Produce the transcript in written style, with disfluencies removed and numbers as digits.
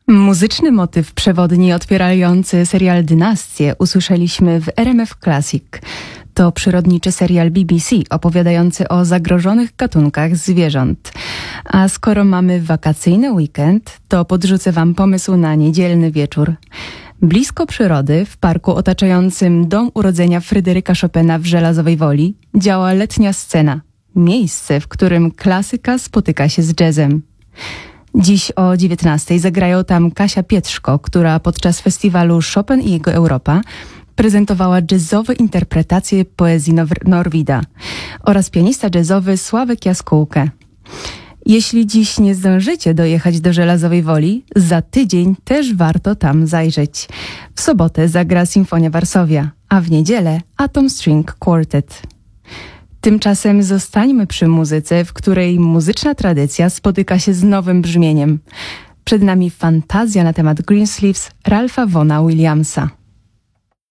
Muzyczny motyw przewodni otwierający serial Dynastię usłyszeliśmy w RMF Classic. To przyrodniczy serial BBC opowiadający o zagrożonych gatunkach zwierząt. A skoro mamy wakacyjny weekend, to podrzucę wam pomysł na niedzielny wieczór. Blisko przyrody, w parku otaczającym dom urodzenia Fryderyka Chopina w Żelazowej Woli, działa letnia scena. Miejsce, w którym klasyka spotyka się z jazzem. Dziś o 19:00 zagrają tam Kasia Pietrzko, która podczas festiwalu Chopin i jego Europa prezentowała jazzowe interpretacje poezji Norwida oraz pianista jazzowy Sławek Jaskółkę. Jeśli dziś nie zdążycie dojechać do Żelazowej Woli, za tydzień też warto tam zajrzeć. W sobotę zagra Sinfonia Varsovia, a w niedzielę Atom String Quartet. Tymczasem zostańmy przy muzyce, w której muzyczna tradycja spotyka się z nowym brzmieniem. Przed nami fantazja na temat Greensleeves Ralpha Vaughna Williamsa.